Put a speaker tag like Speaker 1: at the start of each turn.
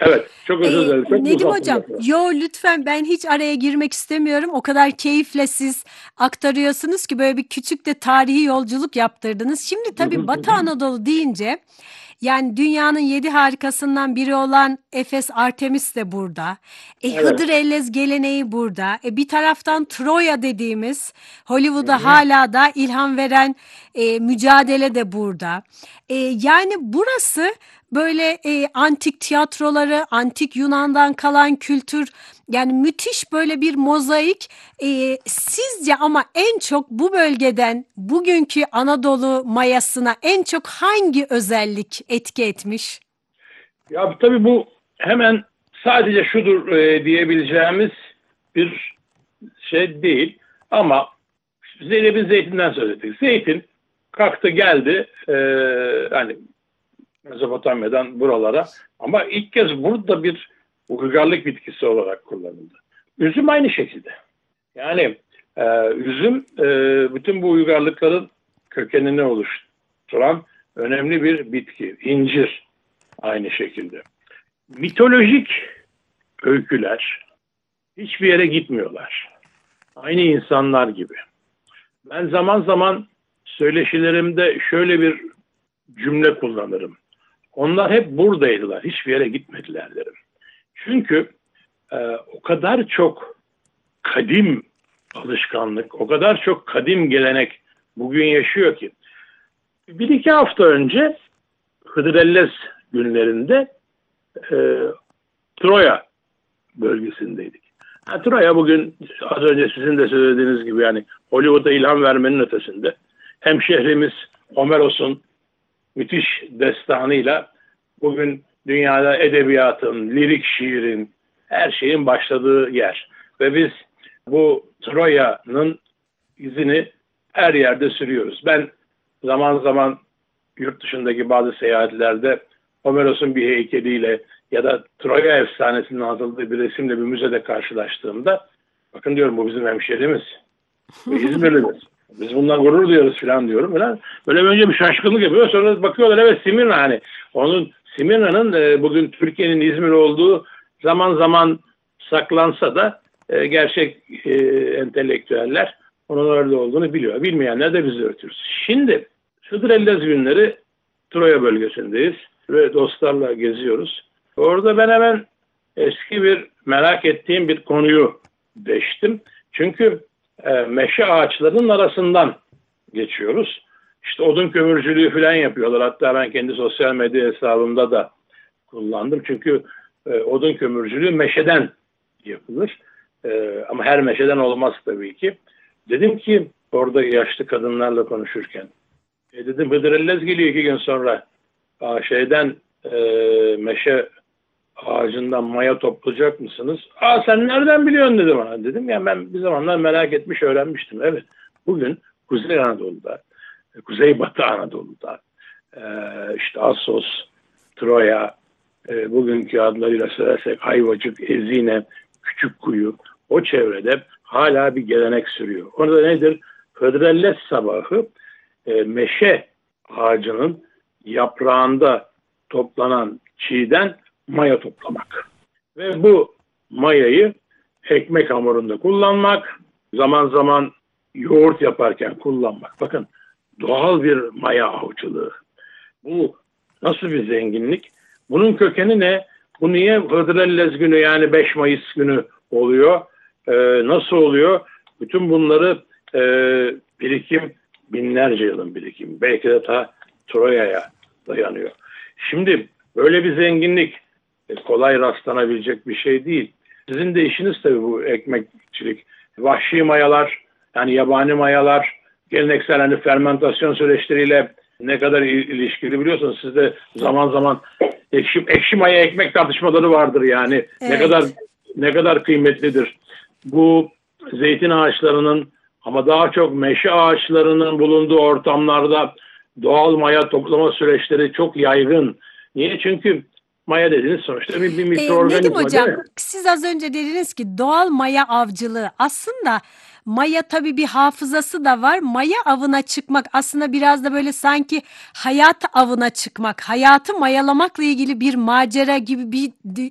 Speaker 1: Evet, çok özür dilerim. Çok mu
Speaker 2: Nedim
Speaker 1: uzattım
Speaker 2: Hocam,
Speaker 1: lafı?
Speaker 2: yo lütfen ben hiç araya girmek istemiyorum. O kadar keyifle siz aktarıyorsunuz ki böyle bir küçük de tarihi yolculuk yaptırdınız. Şimdi
Speaker 1: Hı hı
Speaker 2: tabii
Speaker 1: hı
Speaker 2: Batı
Speaker 1: hı.
Speaker 2: Anadolu deyince yani dünyanın 7 harikasından biri olan Efes Artemis de burada.
Speaker 1: Evet.
Speaker 2: Hıdır Ellez geleneği burada. Bir taraftan Troya dediğimiz
Speaker 1: Hı
Speaker 2: Hollywood'a
Speaker 1: hı.
Speaker 2: hala da ilham veren mücadele de burada. Yani burası böyle antik tiyatroları, antik Yunan'dan kalan kültür, yani müthiş böyle bir mozaik. Sizce ama en çok bu bölgeden bugünkü Anadolu mayasına en çok hangi özellik etki etmiş?
Speaker 1: Ya tabii bu hemen sadece şudur diyebileceğimiz bir şey değil. Ama Zeynep'in zeytinden söz ettik. Zeytin kalktı geldi hani Mezopotamya'dan buralara ama ilk kez burada bir uygarlık bitkisi olarak kullanıldı. Üzüm aynı şekilde. Yani üzüm bütün bu uygarlıkların kökenini oluşturan önemli bir bitki. İncir aynı şekilde. Mitolojik öyküler hiçbir yere gitmiyorlar. Aynı insanlar gibi. Ben zaman zaman söyleşilerimde şöyle bir cümle kullanırım. Onlar hep buradaydılar, hiçbir yere gitmediler derim. Çünkü o kadar çok kadim alışkanlık, o kadar çok kadim gelenek bugün yaşıyor ki. Bir iki hafta önce Hıdrellez günlerinde e, Troya bölgesindeydik. Troya bugün az önce sizin de söylediğiniz gibi yani Hollywood'a ilham vermenin ötesinde hemşehrimiz Homeros'un müthiş destanıyla bugün dünyada edebiyatın, lirik şiirin, her şeyin başladığı yer. Ve biz bu Troya'nın izini her yerde sürüyoruz. Ben zaman zaman yurt dışındaki bazı seyahatlerde Homeros'un bir heykeliyle ya da Troya efsanesinin anlatıldığı bir resimle bir müzede karşılaştığımda bakın diyorum bu bizim hemşehrimiz ve İzmirlidir. Biz bundan gurur duyuyoruz falan diyorum. Böyle önce bir şaşkınlık yapıyor. Sonra bakıyorlar evet Simirna hani. Onun Simirna'nın bugün Türkiye'nin İzmir olduğu zaman zaman saklansa da gerçek entelektüeller onun öyle olduğunu biliyor. Bilmeyenler de biz öğretiyoruz. Şimdi Hıdrellez günleri Troya bölgesindeyiz ve dostlarla geziyoruz. Orada ben hemen eski bir merak ettiğim bir konuyu deştim. Çünkü meşe ağaçlarının arasından geçiyoruz. İşte odun kömürcülüğü falan yapıyorlar. Hatta ben kendi sosyal medya hesabımda da kullandım. Çünkü odun kömürcülüğü meşeden yapılır. Ama her meşeden olmaz tabii ki. Dedim ki orada yaşlı kadınlarla konuşurken dedim Hıdrellez geliyor 2 gün sonra şeyden meşe ağacından maya toplayacak mısınız? Sen nereden biliyorsun dedi bana. Dedim ya ben bir zamanlar merak etmiş öğrenmiştim. Evet bugün Kuzey Anadolu'da, Kuzeybatı Anadolu'da işte Assos, Troya, bugünkü adlarıyla söylersek Ayvacık, Ezine, Küçükkuyu o çevrede hala bir gelenek sürüyor. Orada nedir? Hıdrellez sabahı meşe ağacının yaprağında toplanan çiğden maya toplamak. Ve bu mayayı ekmek hamurunda kullanmak, zaman zaman yoğurt yaparken kullanmak. Bakın doğal bir maya avcılığı. Bu nasıl bir zenginlik? Bunun kökeni ne? Bu niye Hıdrellez günü yani 5 Mayıs günü oluyor? Nasıl oluyor? Bütün bunları e, birikim binlerce yılın birikimi. Belki de ta Troya'ya dayanıyor. Şimdi böyle bir zenginlik kolay rastlanabilecek bir şey değil. Sizin de işiniz tabii bu ekmekçilik. Vahşi mayalar, yani yabani mayalar, geleneksel hani fermentasyon süreçleriyle ne kadar ilişkili biliyorsunuz. Sizde zaman zaman ekşi maya ekmek tartışmaları vardır yani.
Speaker 2: Evet.
Speaker 1: Ne kadar kıymetlidir. Bu zeytin ağaçlarının ama daha çok meşe ağaçlarının bulunduğu ortamlarda doğal maya toplama süreçleri çok yaygın. Niye? Çünkü maya dediğiniz sonuçta bir
Speaker 2: Nedim
Speaker 1: mikroorganizma değil
Speaker 2: Hocam,
Speaker 1: mi?
Speaker 2: siz az önce dediniz ki doğal maya avcılığı. Aslında maya tabii bir hafızası da var. Maya avına çıkmak aslında biraz da böyle sanki hayat avına çıkmak, hayatı mayalamakla ilgili bir macera gibi bir